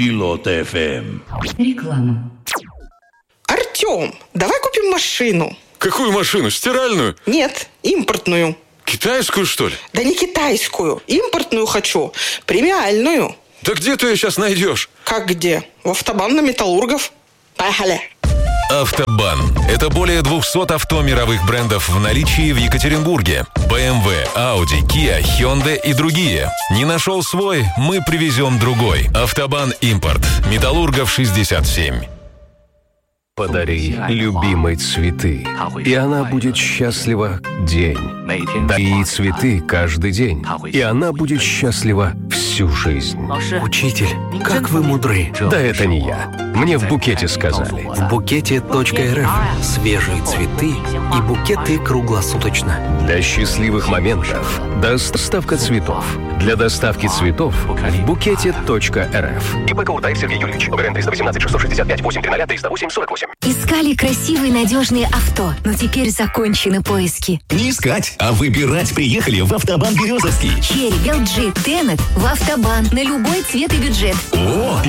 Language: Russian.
Пилот FM. Реклама. Артем, давай купим машину. Какую машину? Стиральную? Нет, импортную. Китайскую, что ли? Да не китайскую. Импортную хочу. Премиальную. Да где ты ее сейчас найдешь? Как где? В автобан на Металлургов. Поехали. Автобан. Это более 200 авто мировых брендов в наличии в Екатеринбурге. BMW, Audi, Kia, Hyundai и другие. Не нашел свой? Мы привезем другой. Автобан Импорт. Металлургов 67. Подари любимой цветы, и она будет счастлива день. Дари ей цветы каждый день, и она будет счастлива всю жизнь. Учитель, как вы мудры. Да это не я. Мне в букете сказали. В букете.рф свежие цветы и букеты круглосуточно. Для счастливых моментов доставка цветов. Для доставки цветов в букете.рф. ИП Кауртаев Сергей Юрьевич. ОГРН 318 665 830 308 48. Искали красивые надежные авто, но теперь закончены поиски. Не искать, а выбирать приехали в Автобан Березовский. Черри, LG, Тенет в Автобан на любой цвет и бюджет. О,